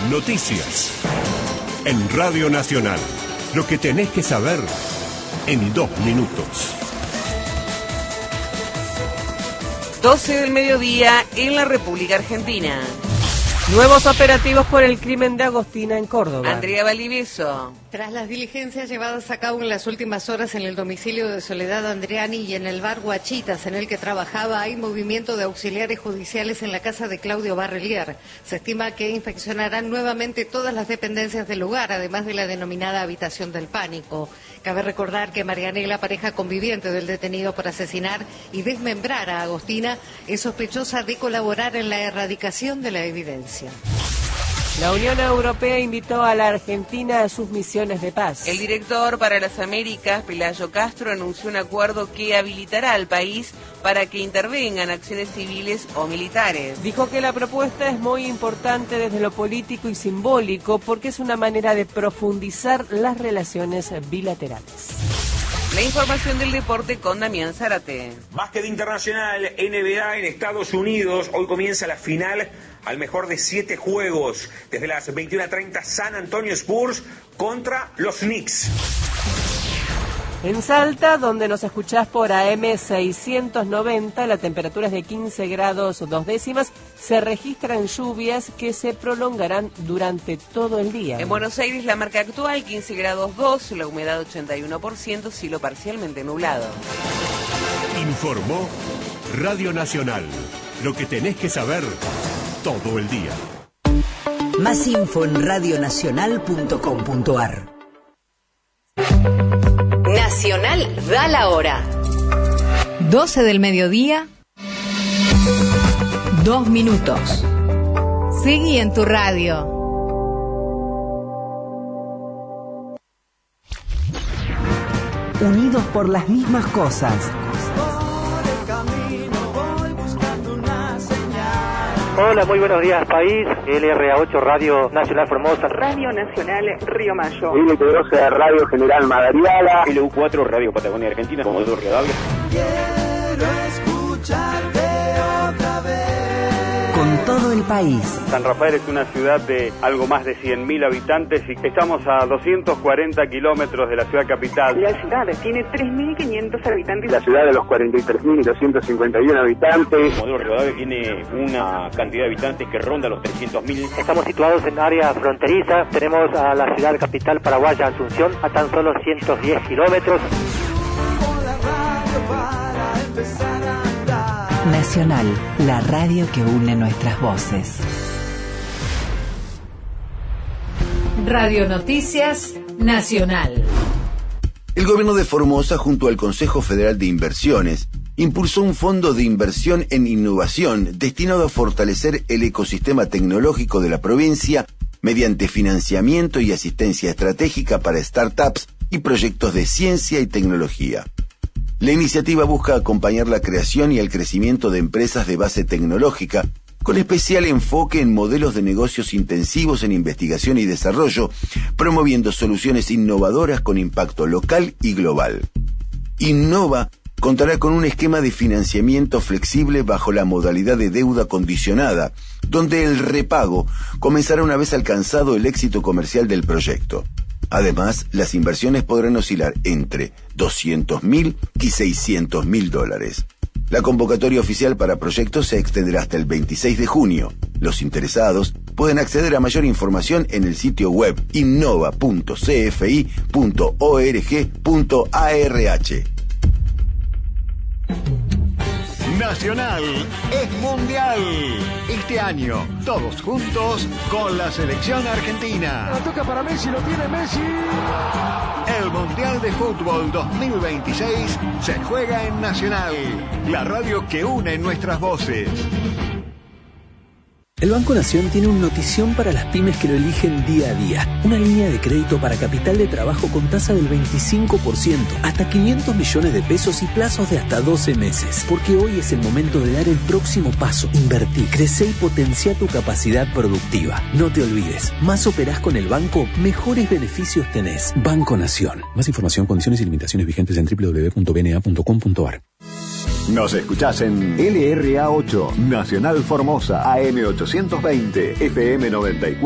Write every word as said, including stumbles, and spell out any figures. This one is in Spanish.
Noticias. En Radio Nacional. Lo que tenés que saber en dos minutos. doce del mediodía en la República Argentina. Nuevos operativos por el crimen de Agostina en Córdoba. Andrea Valdivieso. Tras las diligencias llevadas a cabo en las últimas horas en el domicilio de Soledad Andreani y en el bar Guachitas en el que trabajaba, hay movimiento de auxiliares judiciales en la casa de Claudio Barrelier. Se estima que inspeccionarán nuevamente todas las dependencias del lugar, además de la denominada habitación del pánico. Cabe recordar que Marianela, pareja conviviente del detenido por asesinar y desmembrar a Agostina, es sospechosa de colaborar en la erradicación de la evidencia. La Unión Europea invitó a la Argentina a sus misiones de paz. El director para las Américas, Pelayo Castro, anunció un acuerdo que habilitará al país para que intervengan acciones civiles o militares. Dijo que la propuesta es muy importante desde lo político y simbólico porque es una manera de profundizar las relaciones bilaterales. La información del deporte con Damián Zárate. Básquet internacional, N B A en Estados Unidos. Hoy comienza la final al mejor de siete juegos. Desde las veintiuna treinta, San Antonio Spurs contra los Knicks. En Salta, donde nos escuchás por A M seiscientos noventa, la temperatura es de quince grados dos décimas. Se registran lluvias que se prolongarán durante todo el día. En Buenos Aires, la marca actual, quince grados dos, la humedad ochenta y uno por ciento, cielo parcialmente nublado. Informó Radio Nacional. Lo que tenés que saber todo el día. Más info en radionacional punto com punto ar. Nacional da la hora. doce del mediodía, dos minutos. Seguí en tu radio. Unidos por las mismas cosas. Hola, muy buenos días, país. L R A ocho, Radio Nacional Formosa. Radio Nacional Río Mayo. L T doce, Radio General Madariaga. L U cuatro, Radio Patagonia Argentina. Comodoro Rivadavia. Quiero escucharte otra vez. Con todo el país. San Rafael es una ciudad de algo más de cien mil habitantes y estamos a doscientos cuarenta kilómetros de la ciudad capital. La ciudad tiene tres mil quinientos habitantes. La ciudad de los cuarenta y tres mil doscientos cincuenta y uno habitantes. Comodoro Rivadavia tiene una cantidad de habitantes que ronda los trescientos mil. Estamos situados en área fronteriza. Tenemos a la ciudad capital paraguaya, Asunción, a tan solo ciento diez kilómetros. Nacional, la radio que une nuestras voces. Radio Noticias Nacional. El gobierno de Formosa, junto al Consejo Federal de Inversiones, impulsó un fondo de inversión en innovación destinado a fortalecer el ecosistema tecnológico de la provincia mediante financiamiento y asistencia estratégica para startups y proyectos de ciencia y tecnología. La iniciativa busca acompañar la creación y el crecimiento de empresas de base tecnológica, con especial enfoque en modelos de negocios intensivos en investigación y desarrollo, promoviendo soluciones innovadoras con impacto local y global. Innova contará con un esquema de financiamiento flexible bajo la modalidad de deuda condicionada, donde el repago comenzará una vez alcanzado el éxito comercial del proyecto. Además, las inversiones podrán oscilar entre doscientos mil y seiscientos mil dólares. La convocatoria oficial para proyectos se extenderá hasta el veintiséis de junio. Los interesados pueden acceder a mayor información en el sitio web innova punto c f i punto org punto a r h. Nacional es mundial. Este año, todos juntos con la selección argentina. La toca para Messi, lo tiene Messi. El Mundial de Fútbol dos mil veintiséis se juega en Nacional, la radio que une nuestras voces. El Banco Nación tiene una notición para las pymes que lo eligen día a día. Una línea de crédito para capital de trabajo con tasa del veinticinco por ciento, hasta quinientos millones de pesos y plazos de hasta doce meses. Porque hoy es el momento de dar el próximo paso. Invertí, crece y potencia tu capacidad productiva. No te olvides, más operás con el banco, mejores beneficios tenés. Banco Nación. Más información, condiciones y limitaciones vigentes en doble u doble u doble u punto b n a punto com punto a r. Nos escuchás en L R A ocho, Nacional Formosa, A M ochocientos veinte, F M noventa y cuatro.